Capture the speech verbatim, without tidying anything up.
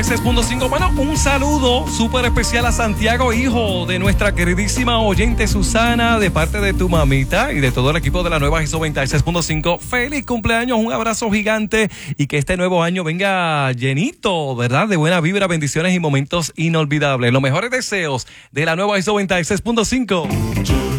seis punto cinco. Bueno, un saludo súper especial a Santiago, hijo de nuestra queridísima oyente Susana, de parte de tu mamita y de todo el equipo de la nueva X noventa y seis punto cinco. Feliz cumpleaños, un abrazo gigante y que este nuevo año venga llenito, ¿verdad? De buena vibra, bendiciones y momentos inolvidables. Los mejores deseos de la nueva X noventa y seis punto cinco.